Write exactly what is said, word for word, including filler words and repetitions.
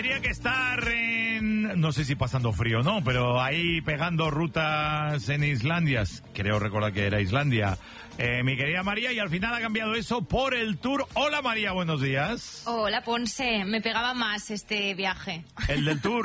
Tendría que estar en... no sé si pasando frío, ¿no? Pero ahí pegando rutas en Islandias. Creo recordar que era Islandia. Eh, mi querida María, y al final ha cambiado eso por el Tour. Hola María, buenos días. Hola Ponce, me pegaba más este viaje. El del Tour.